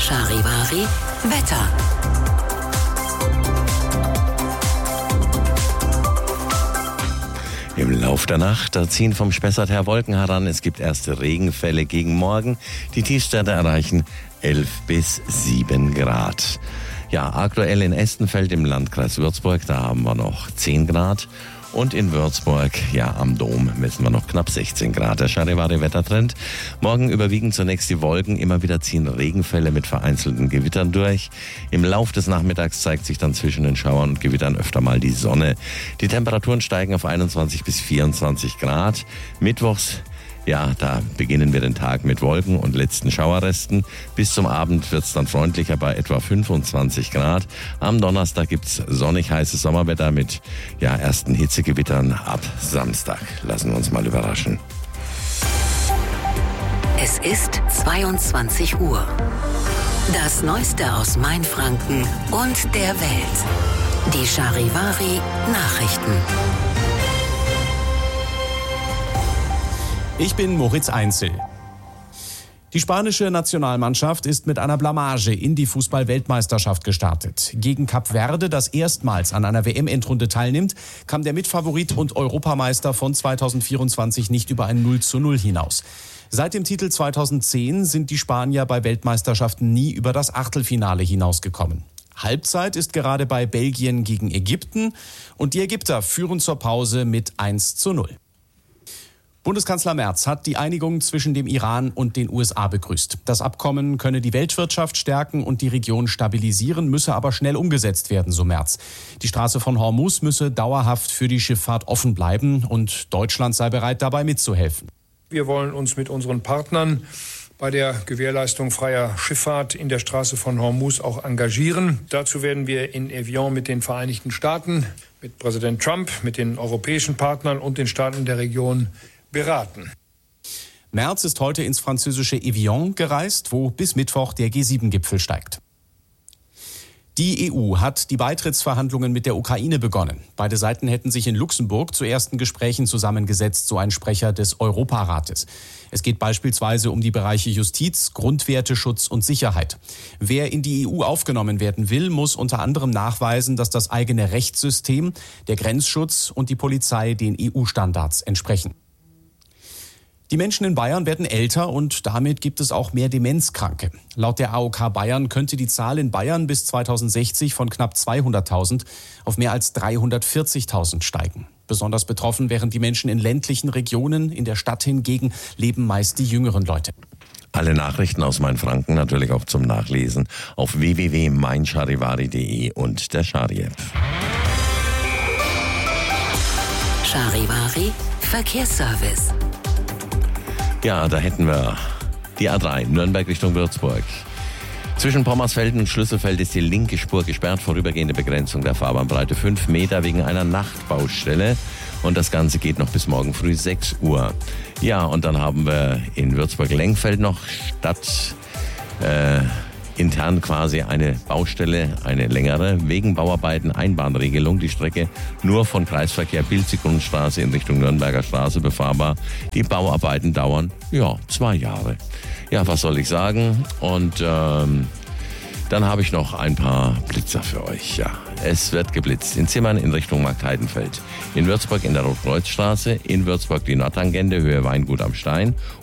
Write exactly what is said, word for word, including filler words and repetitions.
Charivari Wetter. Im Lauf der Nacht, da ziehen vom Spessart her Wolken heran. Es gibt erste Regenfälle gegen Morgen. Die Tiefstwerte erreichen elf bis sieben Grad. Ja, aktuell in Estenfeld im Landkreis Würzburg, da haben wir noch zehn Grad. Und in Würzburg, ja, am Dom messen wir noch knapp sechzehn Grad. Der Charivari-Wettertrend. Morgen überwiegen zunächst die Wolken. Immer wieder ziehen Regenfälle mit vereinzelten Gewittern durch. Im Lauf des Nachmittags zeigt sich dann zwischen den Schauern und Gewittern öfter mal die Sonne. Die Temperaturen steigen auf einundzwanzig bis vierundzwanzig Grad. Mittwochs, ja, da beginnen wir den Tag mit Wolken und letzten Schauerresten. Bis zum Abend wird's dann freundlicher bei etwa fünfundzwanzig Grad. Am Donnerstag gibt's sonnig heißes Sommerwetter mit, ja, ersten Hitzegewittern ab Samstag. Lassen wir uns mal überraschen. Es ist zweiundzwanzig Uhr. Das Neueste aus Mainfranken und der Welt. Die Charivari Nachrichten. Ich bin Moritz Einzel. Die spanische Nationalmannschaft ist mit einer Blamage in die Fußball-Weltmeisterschaft gestartet. Gegen Kap Verde, das erstmals an einer W M-Endrunde teilnimmt, kam der Mitfavorit und Europameister von zweitausendvierundzwanzig nicht über ein null zu null hinaus. Seit dem Titel zweitausendzehn sind die Spanier bei Weltmeisterschaften nie über das Achtelfinale hinausgekommen. Halbzeit ist gerade bei Belgien gegen Ägypten und die Ägypter führen zur Pause mit eins zu null. Bundeskanzler Merz hat die Einigung zwischen dem Iran und den U S A begrüßt. Das Abkommen könne die Weltwirtschaft stärken und die Region stabilisieren, müsse aber schnell umgesetzt werden, so Merz. Die Straße von Hormuz müsse dauerhaft für die Schifffahrt offen bleiben und Deutschland sei bereit, dabei mitzuhelfen. Wir wollen uns mit unseren Partnern bei der Gewährleistung freier Schifffahrt in der Straße von Hormuz auch engagieren. Dazu werden wir in Evian mit den Vereinigten Staaten, mit Präsident Trump, mit den europäischen Partnern und den Staaten der Region beraten. Merz ist heute ins französische Evian gereist, wo bis Mittwoch der G sieben Gipfel steigt. Die E U hat die Beitrittsverhandlungen mit der Ukraine begonnen. Beide Seiten hätten sich in Luxemburg zu ersten Gesprächen zusammengesetzt, so ein Sprecher des Europarates. Es geht beispielsweise um die Bereiche Justiz, Grundwerteschutz und Sicherheit. Wer in die E U aufgenommen werden will, muss unter anderem nachweisen, dass das eigene Rechtssystem, der Grenzschutz und die Polizei den E U-Standards entsprechen. Die Menschen in Bayern werden älter und damit gibt es auch mehr Demenzkranke. Laut der A O K Bayern könnte die Zahl in Bayern bis zweitausendsechzig von knapp zweihunderttausend auf mehr als dreihundertvierzigtausend steigen. Besonders betroffen wären die Menschen in ländlichen Regionen. In der Stadt hingegen leben meist die jüngeren Leute. Alle Nachrichten aus Mainfranken natürlich auch zum Nachlesen auf w w w punkt mein charivari punkt de und der Chari-App. Charivari Verkehrsservice. Ja, da hätten wir die A drei, Nürnberg Richtung Würzburg. Zwischen Pommersfelden und Schlüsselfeld ist die linke Spur gesperrt, vorübergehende Begrenzung der Fahrbahnbreite fünf Meter wegen einer Nachtbaustelle. Und das Ganze geht noch bis morgen früh sechs Uhr. Ja, und dann haben wir in Würzburg-Lengfeld noch Stadt äh, intern quasi eine Baustelle, eine längere, wegen Bauarbeiten Einbahnregelung. Die Strecke nur von Kreisverkehr Bilzig-Grundstraße in Richtung Nürnberger Straße befahrbar. Die Bauarbeiten dauern, ja, zwei Jahre. Ja, was soll ich sagen? Und ähm, dann habe ich noch ein paar Blitzer für euch. Ja, es wird geblitzt. In Zimmern in Richtung Markt-Heidenfeld. In Würzburg in der Rotkreuzstraße. In Würzburg die Nordtangente, Höhe Weingut am Stein.